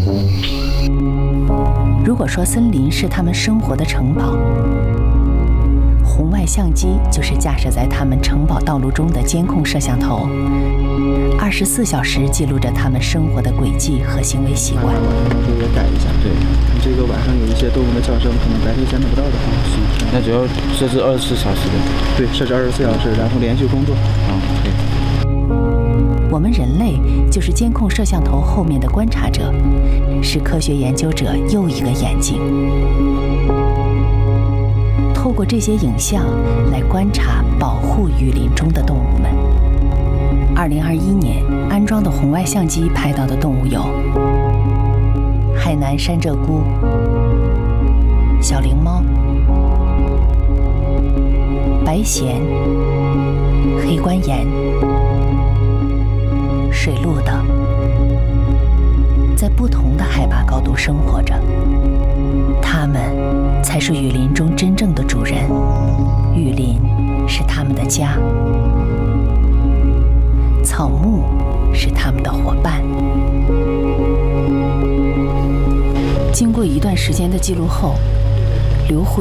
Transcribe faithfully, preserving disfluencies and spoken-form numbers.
如果说森林是他们生活的城堡，红外相机就是架设在他们城堡道路中的监控摄像头，二十四小时记录着他们生活的轨迹和行为习惯。 晚上这个改一下，对，你这个晚上有一些动物的叫声，可能白天监测不到的话， 那只要设置二十四小时的， 对，设置二十四小时，然后连续工作。 啊，对。 我们人类就是监控摄像头后面的观察者，是科学研究者又一个眼睛。透过这些影像来观察、保护雨林中的动物们。二零二一年安装的红外相机拍到的动物有海南山鹧鸪、小灵猫、白鹇、黑冠岩、水鹿等，在不同的海拔高度生活着。它们才是雨林中真正的主人，雨林是他们的家，草木是他们的伙伴。经过一段时间的记录后，刘慧